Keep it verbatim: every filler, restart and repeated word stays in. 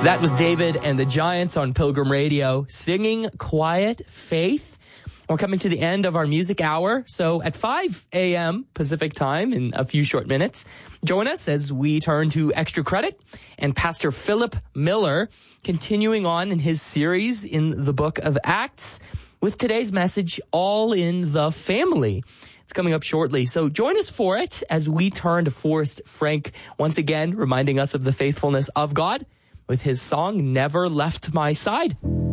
That was David and the Giants on Pilgrim Radio singing Quiet Faith. We're coming to the end of our music hour. So at five a.m. Pacific time in a few short minutes, join us as we turn to Extra Credit and Pastor Philip Miller continuing on in his series in the book of Acts with today's message, All in the Family. It's coming up shortly. So join us for it as we turn to Forrest Frank once again, reminding us of the faithfulness of God with his song, Never Left My Side.